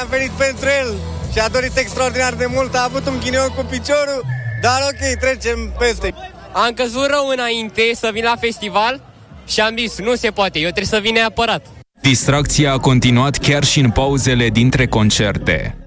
am venit pentru el și a dorit extraordinar de mult, a avut un ghinion cu piciorul, dar ok, trecem peste. Am căzut rău înainte să vin la festival și am zis, nu se poate, eu trebuie să vin neapărat. Distracția a continuat chiar și în pauzele dintre concerte.